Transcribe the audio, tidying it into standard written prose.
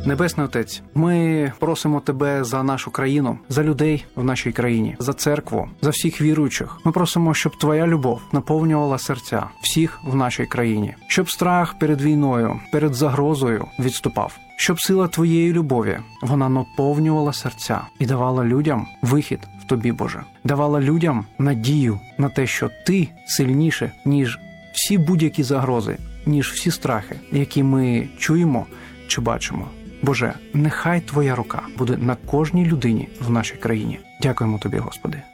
Небесний Отець, ми просимо Тебе за нашу країну, за людей в нашій країні, за церкву, за всіх віруючих. Ми просимо, щоб Твоя любов наповнювала серця всіх в нашій країні, щоб страх перед війною, перед загрозою відступав, щоб сила Твоєї любові, вона наповнювала серця і давала людям вихід в Тобі, Боже. Давала людям надію на те, що Ти сильніше, ніж всі будь-які загрози, ніж всі страхи, які ми чуємо чи бачимо. Боже, нехай Твоя рука буде на кожній людині в нашій країні. Дякуємо Тобі, Господи.